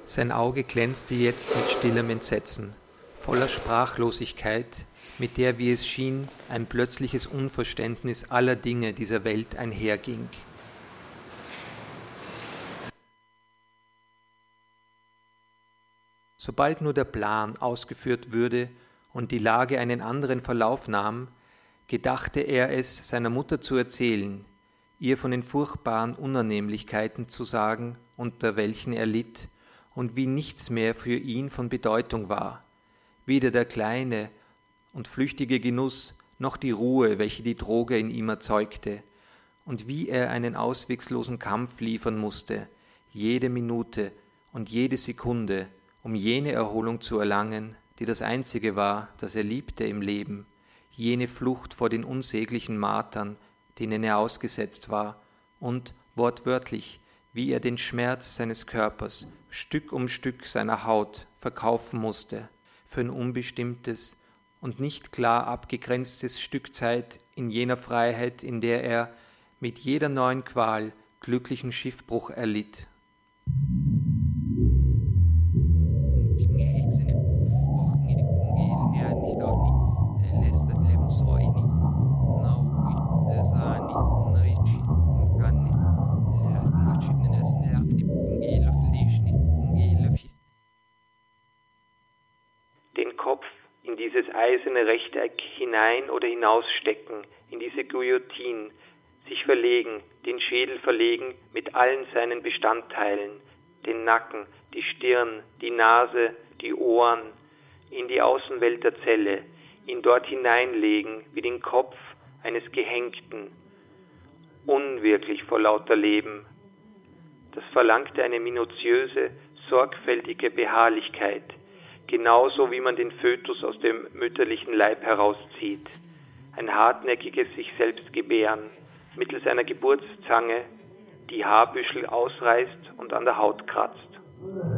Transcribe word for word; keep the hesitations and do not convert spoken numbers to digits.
Sein Auge glänzte jetzt mit stillem Entsetzen, voller Sprachlosigkeit, mit der, wie es schien, ein plötzliches Unverständnis aller Dinge dieser Welt einherging. Sobald nur der Plan ausgeführt würde und die Lage einen anderen Verlauf nahm, gedachte er es, seiner Mutter zu erzählen, ihr von den furchtbaren Unannehmlichkeiten zu sagen, unter welchen er litt, und wie nichts mehr für ihn von Bedeutung war, weder der kleine und flüchtige Genuss, noch die Ruhe, welche die Droge in ihm erzeugte, und wie er einen ausweglosen Kampf liefern musste, jede Minute und jede Sekunde, um jene Erholung zu erlangen, die das einzige war, das er liebte im Leben, jene Flucht vor den unsäglichen Martern, denen er ausgesetzt war, und, wortwörtlich, wie er den Schmerz seines Körpers, Stück um Stück seiner Haut, verkaufen musste, für ein unbestimmtes und nicht klar abgegrenztes Stück Zeit in jener Freiheit, in der er mit jeder neuen Qual glücklichen Schiffbruch erlitt. Den Kopf in dieses eiserne Rechteck hinein oder hinausstecken, in diese Guillotine, sich verlegen, den Schädel verlegen mit allen seinen Bestandteilen, den Nacken, die Stirn, die Nase, die Ohren, in die Außenwelt der Zelle, ihn dort hineinlegen wie den Kopf eines Gehängten, unwirklich vor lauter Leben. Das verlangte eine minutiöse, sorgfältige Beharrlichkeit, genauso wie man den Fötus aus dem mütterlichen Leib herauszieht, ein hartnäckiges sich selbst gebären, mittels einer Geburtszange, die Haarbüschel ausreißt und an der Haut kratzt.